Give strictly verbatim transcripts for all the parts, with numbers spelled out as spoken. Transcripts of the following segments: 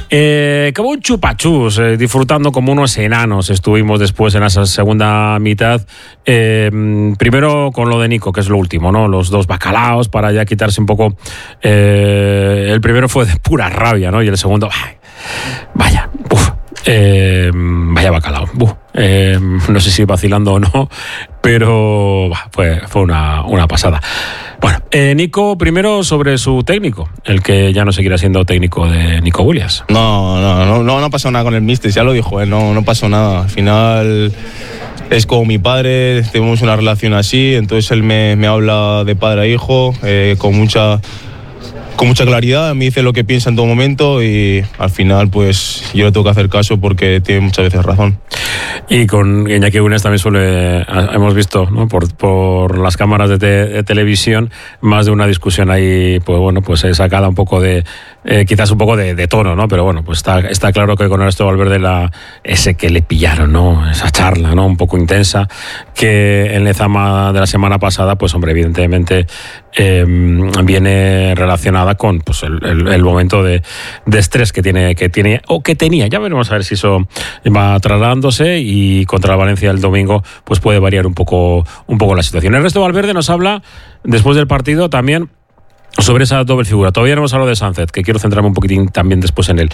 Eh, como un chupachus, eh, disfrutando como unos enanos estuvimos después en esa segunda mitad. Eh, primero con lo de Nico, que es lo último, ¿no? Los dos bacalaos para ya quitarse un poco. Eh, el primero fue de pura rabia, ¿no? Y el segundo, ay, vaya, uf, eh, vaya bacalao. Uf, eh, no sé si vacilando o no, pero bah, fue, fue una, una pasada. Bueno, eh, Nico, primero sobre su técnico, el que ya no seguirá siendo técnico de Nico Williams. No, no, no, no, no pasó nada con el míster, ya lo dijo él, no, no pasó nada. Al final es como mi padre, tenemos una relación así, entonces él me, me habla de padre a hijo, eh, con mucha... con mucha claridad, me dice lo que piensa en todo momento y al final pues yo le tengo que hacer caso porque tiene muchas veces razón. Y con Iñaki Williams también suele, hemos visto, ¿no? por, por las cámaras de, te, de televisión, más de una discusión ahí, pues bueno, pues sacada un poco de, eh, quizás un poco de, de tono, ¿no? Pero bueno, pues está, está claro que con Ernesto Valverde la, ese que le pillaron, ¿no? Esa charla, ¿no? Un poco intensa, que en Lezama de la semana pasada, pues hombre, evidentemente eh, viene relacionada con pues el, el, el momento de, de estrés que tiene, que tiene o que tenía. Ya veremos a ver si eso va trasladándose y contra la Valencia el domingo pues puede variar un poco, un poco la situación. Ernesto Valverde nos habla después del partido también sobre esa doble figura. Todavía no hemos hablado de Sánchez, que quiero centrarme un poquitín también después en él.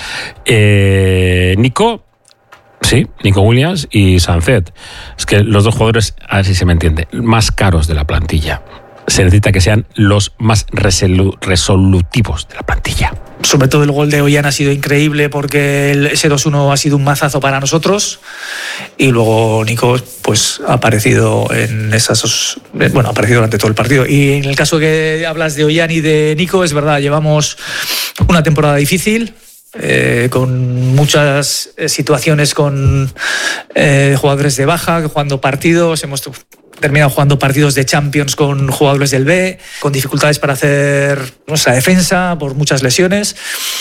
Eh, Nico, sí, Nico Williams y Sánchez. Es que los dos jugadores, a ver si se me entiende, más caros de la plantilla. Se necesita que sean los más resolu- resolutivos de la plantilla. Sobre todo el gol de Ollán ha sido increíble porque el, ese dos uno ha sido un mazazo para nosotros y luego Nico pues ha aparecido en esas, bueno, ha aparecido durante todo el partido. Y en el caso que hablas de Ollán y de Nico, es verdad, llevamos una temporada difícil. Eh, con muchas situaciones con eh, jugadores de baja, jugando partidos, hemos terminado jugando partidos de Champions con jugadores del B, con dificultades para hacer nuestra defensa por muchas lesiones.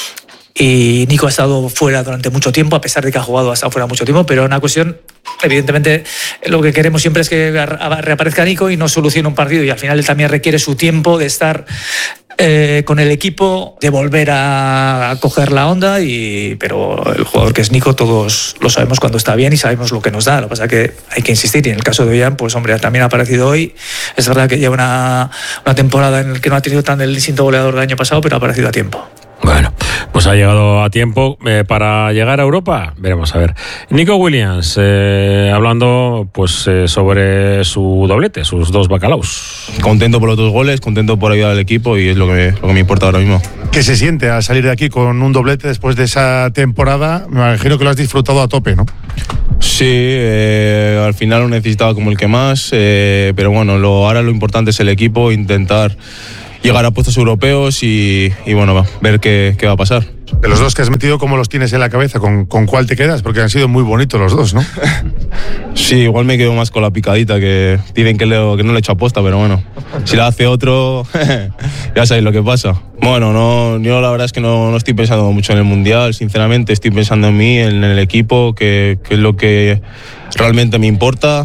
Y Nico ha estado fuera durante mucho tiempo, a pesar de que ha jugado, ha estado fuera mucho tiempo, pero una cuestión, evidentemente, lo que queremos siempre es que reaparezca Nico y nos solucione un partido, y al final él también requiere su tiempo de estar eh, con el equipo, de volver a, a coger la onda, y, pero el jugador que es Nico todos lo sabemos cuando está bien y sabemos lo que nos da, lo que pasa es que hay que insistir, y en el caso de Ollán, pues hombre, también ha aparecido hoy, es verdad que lleva una, una temporada en la que no ha tenido tan el instinto goleador del año pasado, pero ha aparecido a tiempo. Bueno, pues ha llegado a tiempo eh, para llegar a Europa. Veremos a ver. Nico Williams, eh, hablando pues eh, sobre su doblete, sus dos bacalaos. Contento por los dos goles, contento por ayudar al equipo y es lo que me, lo que me importa ahora mismo. ¿Qué se siente al salir de aquí con un doblete después de esa temporada? Me imagino que lo has disfrutado a tope, ¿no? Sí, eh, al final lo necesitaba como el que más, eh, pero bueno, lo, ahora lo importante es el equipo, intentar llegar a puestos europeos y, y bueno, ver qué, qué va a pasar. De los dos que has metido, ¿cómo los tienes en la cabeza? ¿Con, con cuál te quedas? Porque han sido muy bonitos los dos, ¿no? Sí, igual me quedo más con la picadita, que dicen que, le, que no le he hecho aposta, pero bueno, si la hace otro, ya sabéis lo que pasa. Bueno, no, yo la verdad es que no, no estoy pensando mucho en el Mundial, sinceramente estoy pensando en mí, en el equipo, que, que es lo que realmente me importa.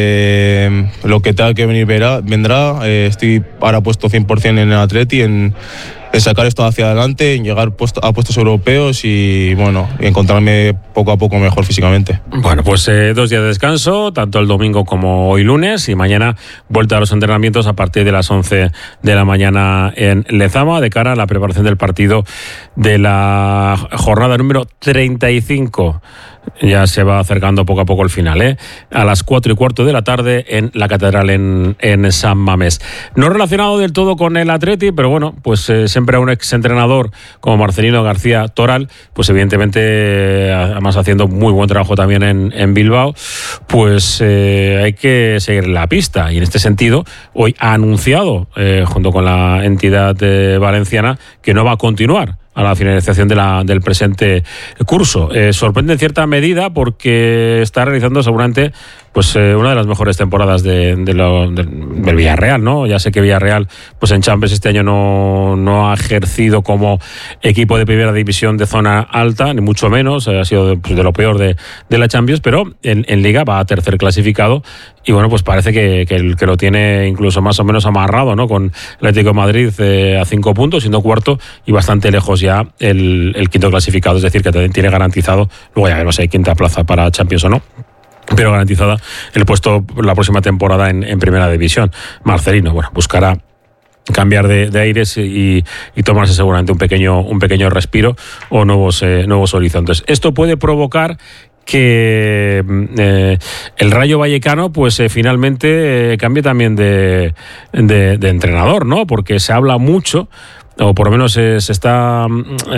Eh, lo que tenga que venir verá, vendrá. Eh, estoy ahora puesto cien por ciento en el Atleti, en, en sacar esto hacia adelante, en llegar puesto, a puestos europeos y bueno, y encontrarme poco a poco mejor físicamente. Bueno, pues eh, dos días de descanso, tanto el domingo como hoy lunes, y mañana vuelta a los entrenamientos a partir de las once de la mañana en Lezama, de cara a la preparación del partido de la jornada número treinta y cinco. Ya se va acercando poco a poco el final, ¿eh? A las cuatro y cuarto de la tarde en la Catedral en, en San Mamés. No relacionado del todo con el Atleti, pero bueno, pues eh, siempre a un exentrenador como Marcelino García Toral, pues evidentemente, además haciendo muy buen trabajo también en, en Bilbao, pues eh, hay que seguir la pista. Y en este sentido, hoy ha anunciado, eh, junto con la entidad eh, valenciana, que no va a continuar a la finalización de la, del presente curso. Eh, sorprende en cierta medida porque está realizando seguramente pues eh, una de las mejores temporadas de, de lo, de, del Villarreal, ¿no? Ya sé que Villarreal, pues en Champions este año no, no ha ejercido como equipo de primera división de zona alta, ni mucho menos, eh, ha sido de, pues, de lo peor de, de la Champions, pero en, en Liga va a tercer clasificado y bueno, pues parece que, que, el, que lo tiene incluso más o menos amarrado, ¿no? Con el Atlético de Madrid eh, a cinco puntos, siendo cuarto y bastante lejos ya el, el quinto clasificado, es decir, que tiene garantizado, luego ya veremos si hay quinta plaza para Champions o no, pero garantizada el puesto la próxima temporada en, en primera división. Marcelino, bueno, buscará cambiar de, de aires y, y tomarse seguramente un pequeño, un pequeño respiro o nuevos, eh, nuevos horizontes. Esto puede provocar que eh, el Rayo Vallecano pues eh, finalmente eh, cambie también de, de, de entrenador, ¿no? Porque se habla mucho, o por lo menos eh, se está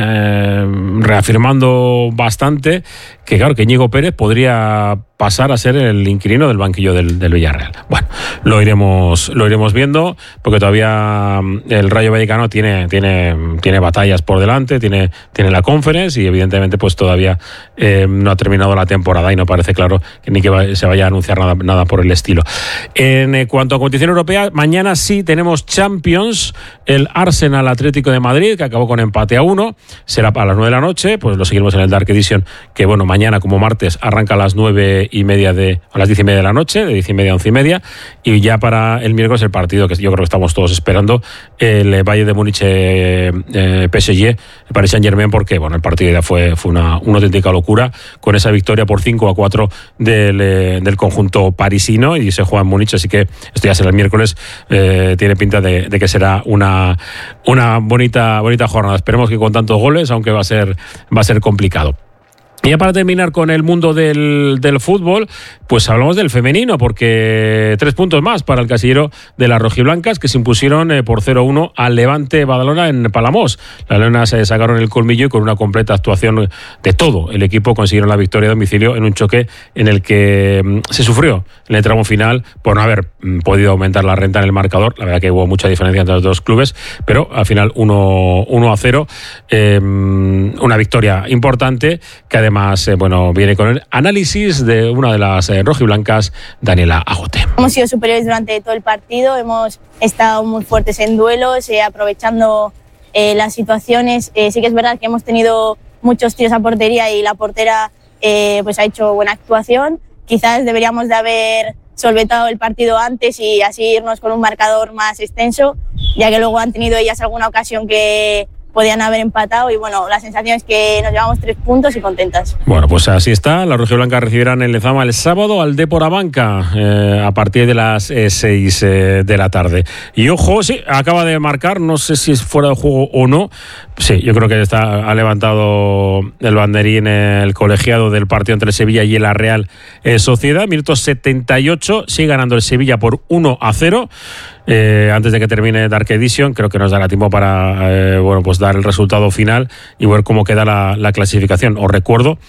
eh, reafirmando bastante, que claro, que Íñigo Pérez podría pasar a ser el inquilino del banquillo del, del Villarreal. Bueno, lo iremos, lo iremos viendo, porque todavía el Rayo Vallecano tiene, tiene, tiene batallas por delante, tiene, tiene la Conference y evidentemente pues todavía eh, no ha terminado la temporada y no parece claro que ni que va, se vaya a anunciar nada, nada por el estilo. En eh, cuanto a competición europea, mañana sí tenemos Champions, el Arsenal Atlético de Madrid, que acabó con empate a uno, será a las nueve de la noche, pues lo seguimos en el Dark Edition, que bueno, mañana como martes arranca a las nueve y media de, a las diez y media de la noche, de diez y media a once y media, y ya para el miércoles el partido que yo creo que estamos todos esperando, el Bayern de Múnich eh, eh, P S G, el Paris Saint-Germain, porque bueno, el partido ya fue, fue una, una auténtica locura, con esa victoria por cinco a cuatro del, eh, del conjunto parisino, y se juega en Múnich, así que esto ya será el miércoles, eh, tiene pinta de, de que será una, una bonita, bonita jornada. Esperemos que con tantos goles, aunque va a ser, va a ser complicado. Y ya para terminar con el mundo del, del fútbol, pues hablamos del femenino, porque tres puntos más para el casillero de las rojiblancas, que se impusieron eh, por cero uno al Levante Badalona en Palamós. Las leonas se sacaron el colmillo y con una completa actuación de todo el equipo consiguieron la victoria a domicilio en un choque en el que mm, se sufrió en el tramo final por no haber mm, podido aumentar la renta en el marcador. La verdad que hubo mucha diferencia entre los dos clubes, pero al final uno a cero, eh, una victoria importante que además Además, eh, bueno, viene con el análisis de una de las eh, rojiblancas, Daniela Agote. Hemos sido superiores durante todo el partido, hemos estado muy fuertes en duelos, eh, aprovechando eh, las situaciones. Eh, sí que es verdad que hemos tenido muchos tiros a portería y la portera eh, pues ha hecho buena actuación. Quizás deberíamos de haber solventado el partido antes y así irnos con un marcador más extenso, ya que luego han tenido ellas alguna ocasión que podían haber empatado y bueno, la sensación es que nos llevamos tres puntos y contentas. Bueno, pues así está. Las rojiblancas recibirán en Lezama el sábado al Depor Abanca eh, a partir de las eh, seis eh, de la tarde. Y ojo, sí, acaba de marcar, no sé si es fuera de juego o no. Sí, yo creo que está, ha levantado el banderín el colegiado del partido entre el Sevilla y la Real eh, Sociedad. Minuto setenta y ocho, sigue ganando el Sevilla por uno a cero. Eh, antes de que termine Dark Edition, creo que nos dará tiempo para eh, bueno, pues dar el resultado final y ver cómo queda la, la clasificación. Os recuerdo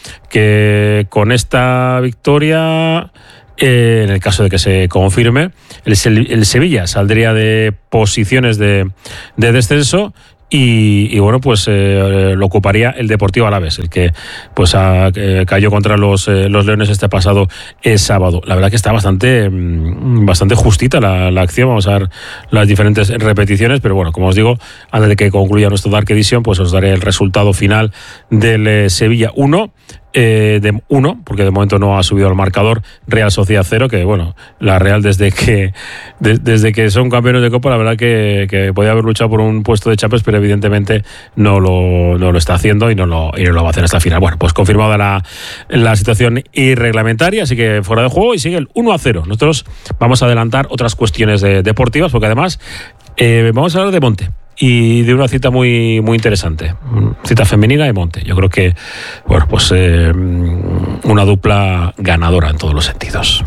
que con esta victoria, eh, en el caso de que se confirme, el, el Sevilla saldría de posiciones de, de descenso. Y, y bueno, pues eh, lo ocuparía el Deportivo Alavés, el que pues a, eh, cayó contra los, eh, los Leones este pasado eh, sábado. La verdad que está bastante bastante justita la, la acción. Vamos a ver las diferentes repeticiones, pero bueno, como os digo, antes de que concluya nuestro Dark Edition, pues os daré el resultado final del eh, Sevilla uno. Eh, de uno, porque de momento no ha subido el marcador. Real Sociedad cero, que bueno, la Real desde que de, desde que son campeones de Copa, la verdad que, que podía haber luchado por un puesto de Champions, pero evidentemente no lo, no lo está haciendo y no lo, y no lo va a hacer hasta el final. Bueno, pues confirmada la, la situación irreglamentaria, así que fuera de juego y sigue el uno a cero. Nosotros vamos a adelantar otras cuestiones de, deportivas, porque además eh, vamos a hablar de Monte y de una cita muy muy interesante, cita femenina de Monte. Yo creo que bueno, pues eh, una dupla ganadora en todos los sentidos.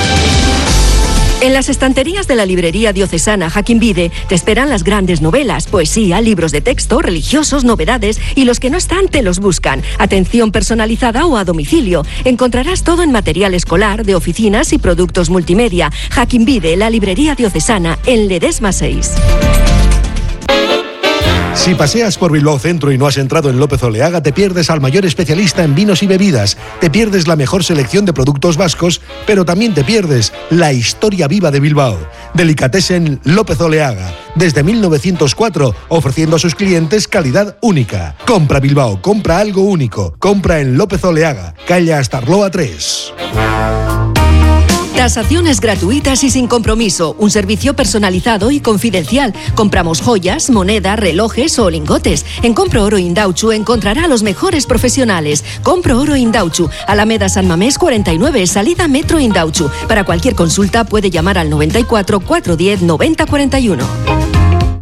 En las estanterías de la librería diocesana Jaquín Vide te esperan las grandes novelas, poesía, libros de texto, religiosos, novedades y los que no están te los buscan. Atención personalizada o a domicilio. Encontrarás todo en material escolar, de oficinas y productos multimedia. Jaquín Vide, la librería diocesana en Ledesma seis. Si paseas por Bilbao Centro y no has entrado en López Oleaga, te pierdes al mayor especialista en vinos y bebidas, te pierdes la mejor selección de productos vascos, pero también te pierdes la historia viva de Bilbao. Delicatessen López Oleaga, desde mil novecientos cuatro, ofreciendo a sus clientes calidad única. Compra Bilbao, compra algo único, compra en López Oleaga, calle Astarloa tres. Tasaciones gratuitas y sin compromiso, un servicio personalizado y confidencial. Compramos joyas, monedas, relojes o lingotes. En Compro Oro Indauchu encontrará a los mejores profesionales. Compro Oro Indauchu, Alameda San Mamés cuarenta y nueve, salida Metro Indauchu. Para cualquier consulta puede llamar al noventa y cuatro, cuatrocientos diez, noventa cuarenta y uno.